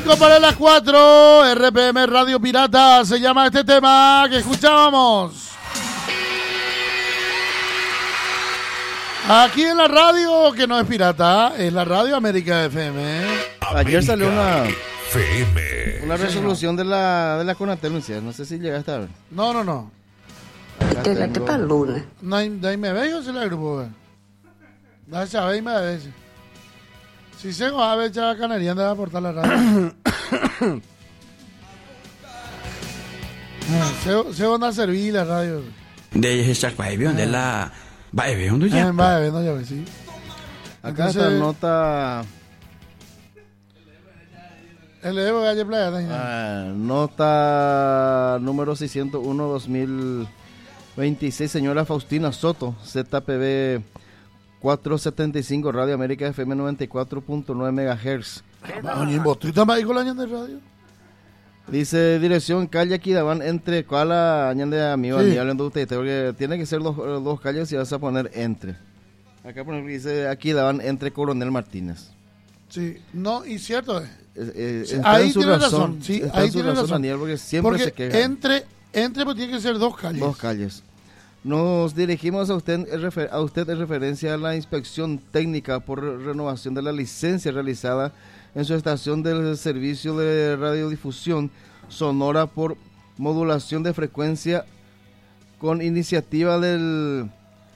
5 para las 4, RPM Radio Pirata, se llama este tema que escuchábamos. Aquí en la radio, que no es pirata, es la radio América FM. Ayer salió una resolución de la Conatel, no sé si llegaste a ver. No. ¿Qué tal lunes? Dai me veo se la grupo. Da sabe me veces. Si se va a ver ya canaria de aportar la radio. Se van a servir la radio. De esa cuestión de la va bebiendo ya. Va bebiendo ya, sí. Acá está nota. El Evo Galle Playa. Nota número 601-2026, señora Faustina Soto, ZPB 475, Radio América FM 94.9 MHz. de radio. Dice dirección calle Aquidabán entre Cuala añade amigo sí. Hablando de usted, porque tiene que ser dos calles y vas a poner entre. Acá por ejemplo dice Aquidabán entre Coronel Martínez. Sí, no, y cierto ahí tiene razón. Sí, ahí tiene razón. Daniel, porque siempre se queja. Entre pues tiene que ser dos calles. Dos calles. Nos dirigimos a usted en referencia a la inspección técnica por renovación de la licencia realizada en su estación del servicio de radiodifusión sonora por modulación de frecuencia con iniciativa de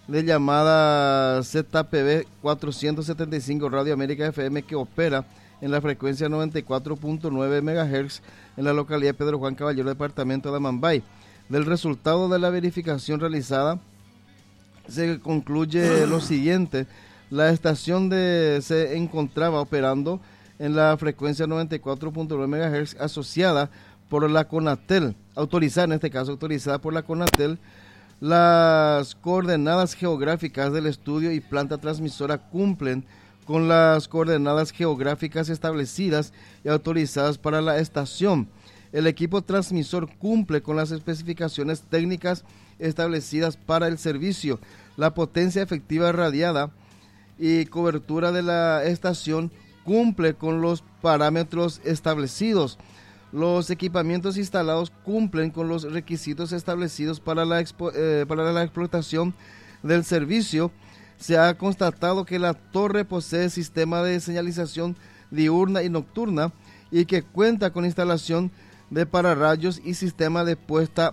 llamada ZPB 475 Radio América FM que opera en la frecuencia 94.9 MHz en la localidad de Pedro Juan Caballero, departamento de Amambay. Del resultado de la verificación realizada se concluye lo siguiente: la estación se encontraba operando en la frecuencia 94.9 MHz asociada por la Conatel, autorizada por la Conatel. Las coordenadas geográficas del estudio y planta transmisora cumplen con las coordenadas geográficas establecidas y autorizadas para la estación. El equipo transmisor cumple con las especificaciones técnicas establecidas para el servicio. La potencia efectiva radiada y cobertura de la estación cumple con los parámetros establecidos. Los equipamientos instalados cumplen con los requisitos establecidos para la explotación del servicio. Se ha constatado que la torre posee sistema de señalización diurna y nocturna y que cuenta con instalación de pararrayos y sistema de puesta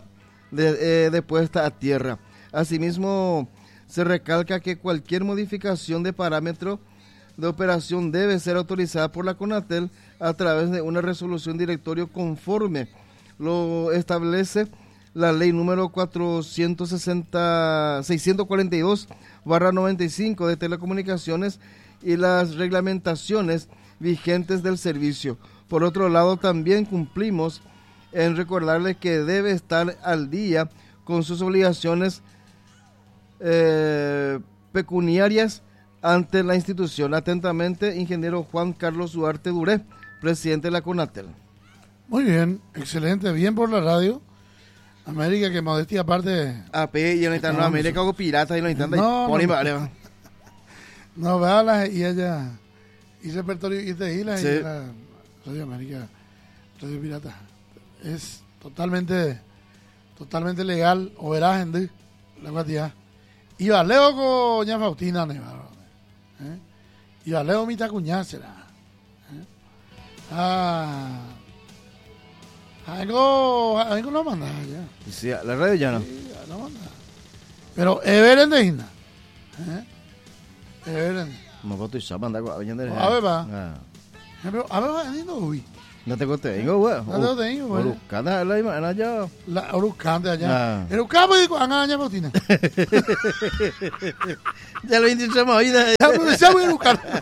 a tierra. Asimismo, se recalca que cualquier modificación de parámetro de operación debe ser autorizada por la Conatel a través de una resolución directorio conforme lo establece la ley número 642/95 de telecomunicaciones y las reglamentaciones vigentes del servicio. Por otro lado, también cumplimos en recordarle que debe estar al día con sus obligaciones pecuniarias ante la institución. Atentamente, ingeniero Juan Carlos Duarte Duré, presidente de la Conatel. Muy bien, excelente, bien por la radio. América, que modestia aparte. Y no están América o pirata y no están no vealas y ella y repertorio y te hilas sí. Y la Radio América, Radio Pirata. Es totalmente legal, o verás en la guatía. Y valeo con ña Faustina Nevaro. Y valeo mitad cuñácera. Algo no manda ya. Sí, la radio ya no. Sí, no manda. Pero Everen de Hina. Everen. No puedo estar mandando a ver va. Pero a ver va ni no uy. No te tengo, güey. No te tengo, güey. Orucanda la imana allá. La Orucanda allá. El Ucabo digo, anaña Faustina. Ya lo indicamos hoy. Ya lo decíamos en Ucanda.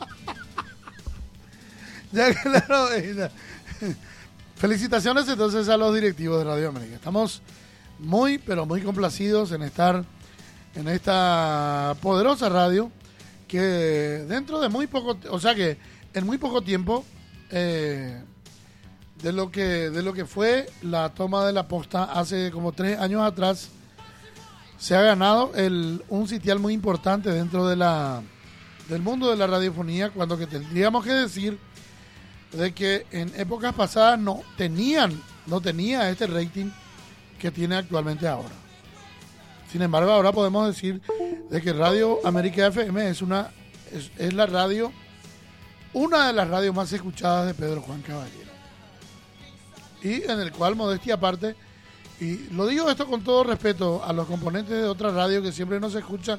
Ya claro. Felicitaciones entonces a los directivos de Radio América. Estamos muy, pero muy complacidos en estar en esta poderosa radio que dentro de muy poco, o sea que en muy poco tiempo de lo que fue la toma de la posta hace como 3 años atrás, se ha ganado un sitial muy importante dentro del mundo de la radiofonía, cuando que tendríamos que decir de que en épocas pasadas no tenía este rating que tiene actualmente ahora. Sin embargo, ahora podemos decir de que Radio América FM es la radio, una de las radios más escuchadas de Pedro Juan Caballero. Y en el cual, modestia aparte, y lo digo esto con todo respeto a los componentes de otras radios que siempre nos escuchan,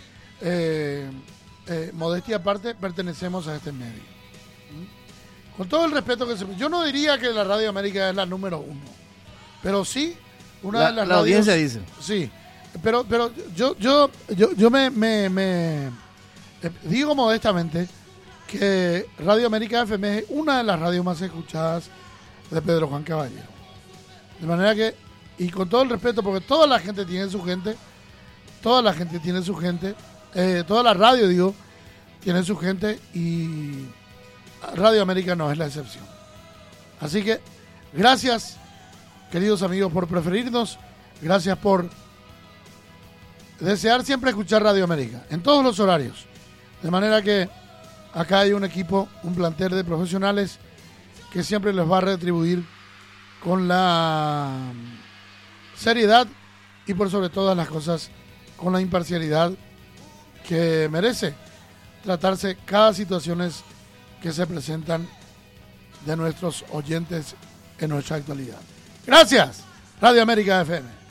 modestia aparte, pertenecemos a este medio. Con todo el respeto que yo no diría que la Radio América es la número 1, pero sí una de las la radios, audiencia dice. Sí, pero yo me digo modestamente que Radio América FM es una de las radios más escuchadas de Pedro Juan Caballero. De manera que, y con todo el respeto, porque toda la gente tiene su gente, toda la radio, tiene su gente, y Radio América no es la excepción. Así que, gracias, queridos amigos, por preferirnos, gracias por desear siempre escuchar Radio América, en todos los horarios. De manera que acá hay un equipo, un plantel de profesionales que siempre les va a retribuir con la seriedad y por sobre todas las cosas con la imparcialidad que merece tratarse cada situación que se presentan de nuestros oyentes en nuestra actualidad. Gracias, Radio América FM.